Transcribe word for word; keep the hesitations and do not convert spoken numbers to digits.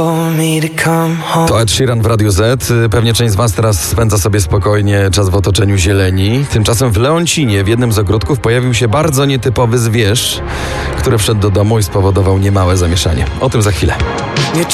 To Ed Sheeran w Radiu Z. Pewnie część z was teraz spędza sobie spokojnie czas w otoczeniu zieleni. Tymczasem w Leoncinie, w jednym z ogródków, pojawił się bardzo nietypowy zwierz, który wszedł do domu i spowodował niemałe zamieszanie. O tym za chwilę.